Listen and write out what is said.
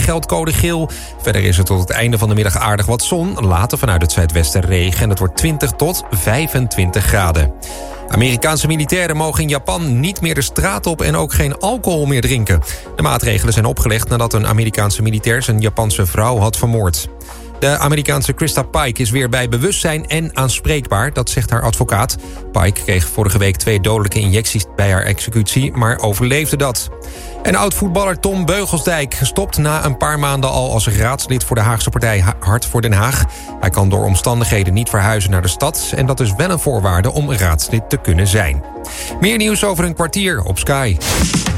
geldt code geel. Verder is er tot het einde van de middag aardig wat zon. Later vanuit het zuidwesten regen en het wordt 20 tot 25 graden. Amerikaanse militairen mogen in Japan niet meer de straat op en ook geen alcohol meer drinken. De maatregelen zijn opgelegd nadat een Amerikaanse militair zijn Japanse vrouw had vermoord. De Amerikaanse Krista Pike is weer bij bewustzijn en aanspreekbaar, dat zegt haar advocaat. Pike kreeg vorige week 2 dodelijke injecties bij haar executie, maar overleefde dat. En oud-voetballer Tom Beugelsdijk stopt na een paar maanden al als raadslid voor de Haagse partij Hart voor Den Haag. Hij kan door omstandigheden niet verhuizen naar de stad en dat is wel een voorwaarde om raadslid te kunnen zijn. Meer nieuws over een kwartier op Sky.